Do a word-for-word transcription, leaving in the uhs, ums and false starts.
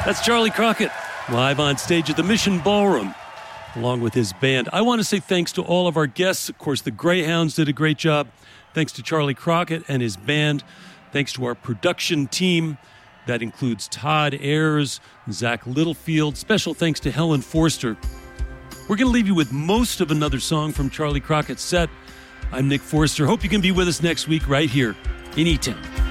That's Charlie Crockett, live on stage at the Mission Ballroom, along with his band. I want to say thanks to all of our guests. Of course, the Greyhounds did a great job. Thanks to Charlie Crockett and his band. Thanks to our production team. That includes Todd Ayers, Zach Littlefield. Special thanks to Helen Forster. We're going to leave you with most of another song from Charlie Crockett's set. I'm Nick Forster. Hope you can be with us next week right here in E-Town.